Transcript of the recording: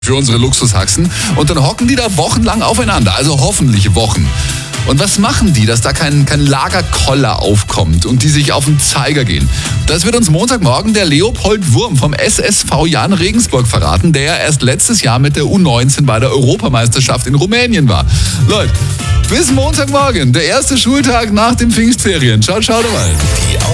für unsere Luxushaxen. Und dann hocken die da wochenlang aufeinander, also hoffentlich Wochen. Und was machen die, dass da kein Lagerkoller aufkommt und die sich auf den Zeiger gehen? Das wird uns Montagmorgen der Leopold Wurm vom SSV Jan Regensburg verraten, der ja erst letztes Jahr mit der U19 bei der Europameisterschaft in Rumänien war. Leute, bis Montagmorgen, der erste Schultag nach den Pfingstferien. Ciao, ciao dabei.